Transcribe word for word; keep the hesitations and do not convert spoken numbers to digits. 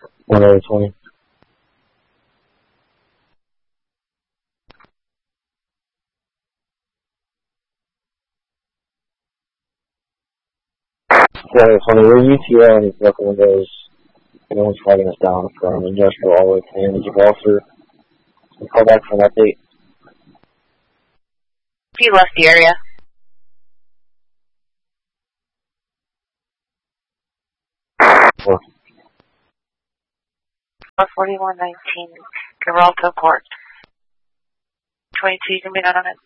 one over twenty. one over twenty, we're U T L and it's broken windows. Everyone's flagging us down from industrial all the way to the end. Did you call for, call back for an update? He left the area. Four. forty-one nineteen, Geralto Court. twenty-two, you can be done on it.